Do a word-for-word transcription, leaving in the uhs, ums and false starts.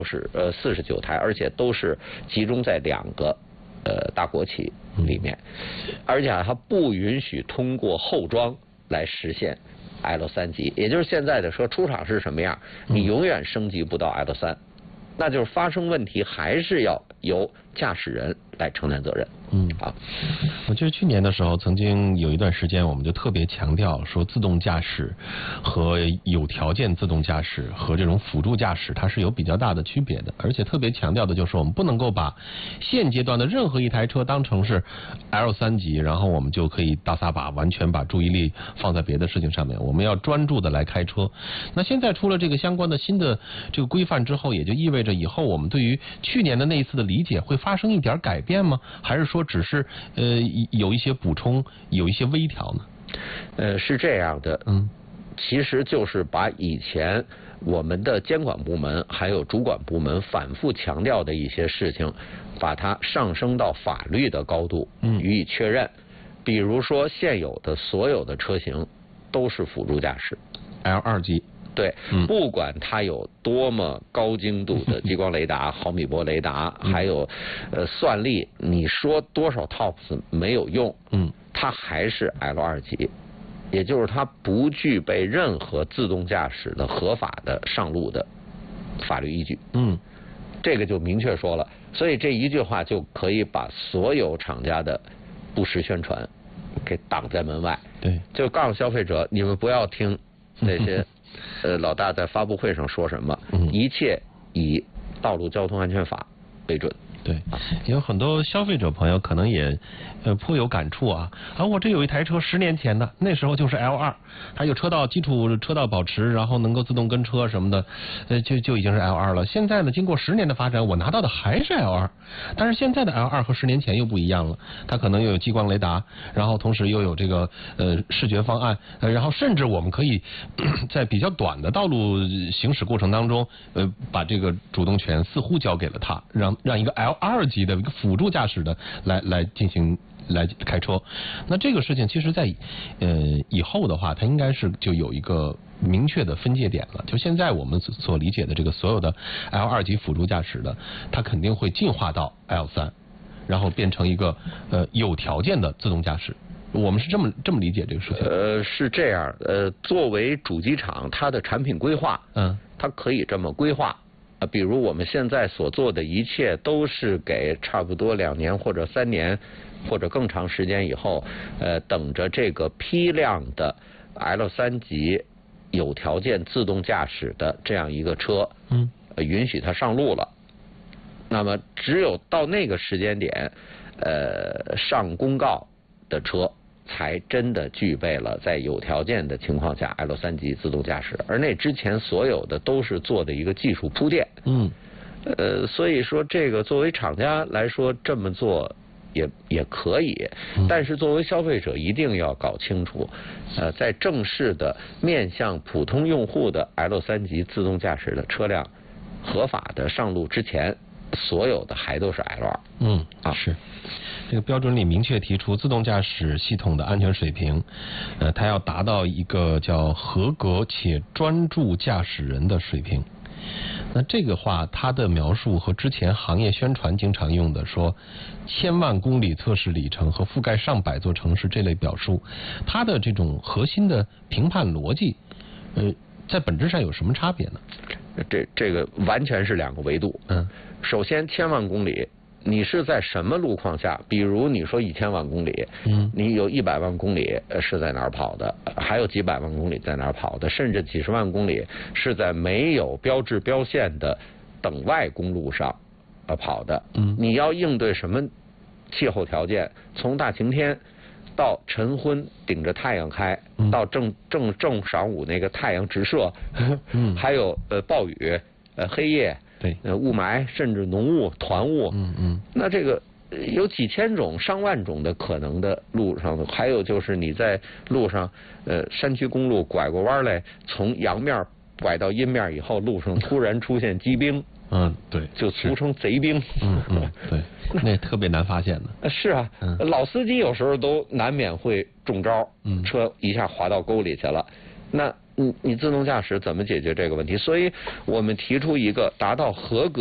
是呃四十九台，而且都是集中在两个呃大国企里面，而且它不允许通过后装来实现 L 三级，也就是现在的车出厂是什么样，你永远升级不到 L 三，那就是发生问题还是要由驾驶人来承担责任。 嗯，啊，我记得去年的时候，曾经有一段时间，我们就特别强调说，自动驾驶和有条件自动驾驶和这种辅助驾驶，它是有比较大的区别的。而且特别强调的就是，我们不能够把现阶段的任何一台车当成是 L 三级，然后我们就可以大撒把，完全把注意力放在别的事情上面。我们要专注的来开车。那现在出了这个相关的新的这个规范之后，也就意味着以后我们对于去年的那一次的理解会发生一点改变吗？还是说只是呃有一些补充，有一些微调呢？ 呃，是这样的，嗯，其实就是把以前我们的监管部门还有主管部门反复强调的一些事情，把它上升到法律的高度，嗯，予以确认。比如说，现有的所有的车型都是辅助驾驶 ，L 二级。 对，嗯、不管它有多么高精度的激光雷达、毫米波雷达，嗯、还有呃算力，你说多少 T O P S 没有用，嗯，它还是 L 二级，也就是它不具备任何自动驾驶的合法的上路的法律依据，嗯，这个就明确说了，所以这一句话就可以把所有厂家的不实宣传给挡在门外， 对， 就告诉消费者，你们不要听那些。呃，老大在发布会上说什么？嗯、一切以道路交通安全法为准。 对，有很多消费者朋友可能也呃颇有感触啊。啊，我这有一台车十年前的，那时候就是 L 二，它有车道基础车道保持，然后能够自动跟车什么的，呃就就已经是 L 二了。现在呢，经过十年的发展，我拿到的还是 L 二，但是现在的 L 二和十年前又不一样了，它可能又有激光雷达，然后同时又有这个呃视觉方案，呃，然后甚至我们可以在比较短的道路行驶过程当中，呃，把这个主动权似乎交给了它，让让一个 L二级的一个辅助驾驶的来来进行来开车。那这个事情其实在呃以后的话，它应该是就有一个明确的分界点了。就现在我们所理解的这个所有的 L 二级辅助驾驶的，它肯定会进化到 L 三，然后变成一个呃有条件的自动驾驶。我们是这么这么理解这个事情。 呃，是这样。呃，作为主机厂，它的产品规划，嗯，它可以这么规划。啊，比如我们现在所做的一切都是给差不多两年或者三年或者更长时间以后，呃，等着这个批量的 L 三级有条件自动驾驶的这样一个车，嗯，呃、允许它上路了。那么只有到那个时间点，呃，上公告的车才真的具备了在有条件的情况下 L 三级自动驾驶，而那之前所有的都是做的一个技术铺垫。嗯，呃，所以说这个作为厂家来说这么做也也可以，但是作为消费者一定要搞清楚，呃，在正式的面向普通用户的 L 三级自动驾驶的车辆合法的上路之前，所有的还都是 L 二。 嗯，啊是。这个标准里明确提出，自动驾驶系统的安全水平，呃，它要达到一个叫合格且专注驾驶人的水平。那这个话，它的描述和之前行业宣传经常用的说千万公里测试里程和覆盖上百座城市这类表述，它的这种核心的评判逻辑，呃，在本质上有什么差别呢？ 这这个完全是两个维度。嗯，首先千万公里。你是在什么路况下？比如你说一千万公里，嗯，你有一百万公里是在哪儿跑的？还有几百万公里在哪儿跑的？甚至几十万公里是在没有标志标线的等外公路上呃跑的。嗯，你要应对什么气候条件？从大晴天到晨昏顶着太阳开，嗯、到正正正晌午那个太阳直射，嗯，还有呃暴雨，呃黑夜。 对， 呃，雾霾甚至浓雾、团雾，嗯嗯，那这个有几千种、上万种的可能的路上，还有就是你在路上，呃，山区公路拐过弯来，从阳面拐到阴面以后，路上突然出现积冰， 嗯，对， 就俗称贼冰， 嗯嗯，对，那特别难发现的。 是啊，嗯、老司机有时候都难免会中招，嗯，车一下滑到沟里去了，那。 你你自动驾驶怎么解决这个问题？所以我们提出一个达到合格